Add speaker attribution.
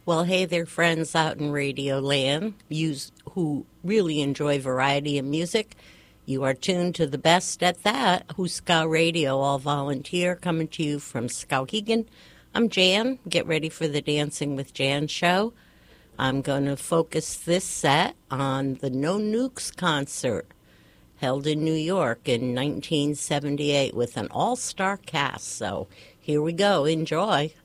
Speaker 1: Well, hey there, friends out in Radio Land, who really enjoy variety in music. You are tuned to the best at that, Huska Radio, all volunteer, coming to you from Skowhegan. I'm Jan. Get ready for the Dancing with Jan show. I'm going to focus this set on the No Nukes concert held in New York in 1978 with an all-star cast. So here we go. Enjoy.